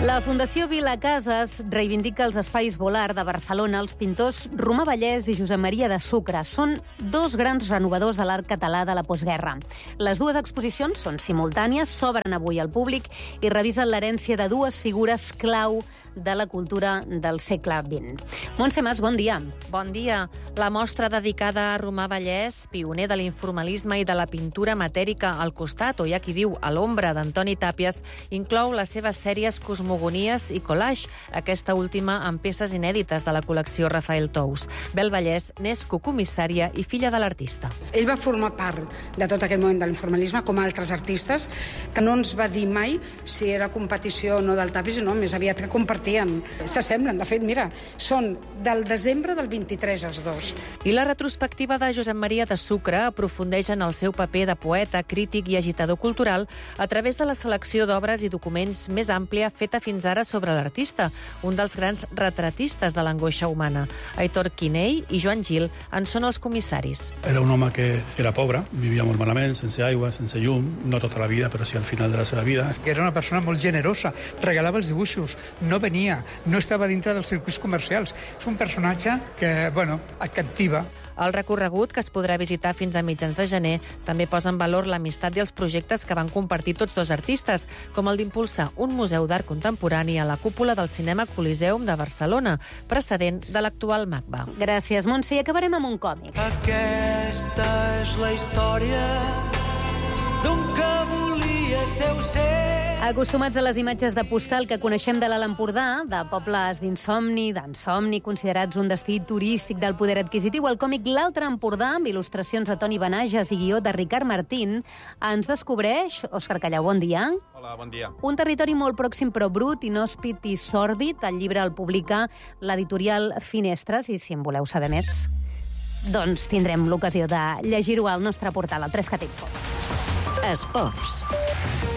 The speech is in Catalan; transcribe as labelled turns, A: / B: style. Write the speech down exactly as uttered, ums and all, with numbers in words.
A: La Fundació Vila Casas reivindica els espais Volar de Barcelona. Els pintors Romà Vallès i Josep Maria de Sucre són dos grans renovadors de l'art català de la postguerra. Les dues exposicions són simultànies, s'obren avui al públic i revisen l'herència de dues figures clau de la cultura del segle vint. Montse Mas, bon dia.
B: Bon dia. La mostra dedicada a Romà Vallès, pioner de l'informalisme i de la pintura matèrica al costat, o hi ha qui diu a l'ombra, d'Antoni Tàpies, inclou les seves sèries Cosmogonies i Collage, aquesta última amb peces inèdites de la col·lecció Rafael Tous. Bel Vallès n'és cocomissària i filla de l'artista.
C: Ell va formar part de tot aquest moment de l'informalisme, com altres artistes, que no ens va dir mai si era competició o no del Tàpies, no, més aviat que compartien. S'assemblen, de fet, mira, són del desembre del vint-i-tres els dos.
B: I la retrospectiva de Josep Maria de Sucre aprofundeix en el seu paper de poeta, crític i agitador cultural a través de la selecció d'obres i documents més àmplia feta fins ara sobre l'artista, un dels grans retratistes de l'angoixa humana. Aitor Quinell i Joan Gil en són els comissaris.
D: Era un home que era pobre, vivia molt malament, sense aigua, sense llum, no tota la vida, però sí al final de la seva vida.
E: Era una persona molt generosa, regalava els dibuixos, no venia, no estava dintre dels circuits comercials. És un personatge que, bueno, et captiva.
B: El recorregut, que es podrà visitar fins a mitjans de gener, també posa en valor l'amistat i els projectes que van compartir tots dos artistes, com el d'impulsar un museu d'art contemporani a la cúpula del Cinema Coliseum de Barcelona, precedent de l'actual MACBA.
A: Gràcies, Montse. I acabarem amb un còmic.
F: Aquesta és la història d'un que volia ser ocer.
A: Acostumats a les imatges de postal que coneixem de l'Alt Empordà, de pobles d'insomni, d'ensomni, considerats un destí turístic del poder adquisitiu, el còmic L'Altre Empordà, amb il·lustracions de Toni Benages i guió de Ricard Martín, ens descobreix, Òscar Callau, bon dia.
G: Hola, bon dia.
A: Un territori molt pròxim però brut, inhòspit i sòrdid. El llibre el publica l'editorial Finestres i si en voleu saber més, doncs tindrem l'ocasió de llegir-ho al nostre portal, al tres cat info.
H: Esports.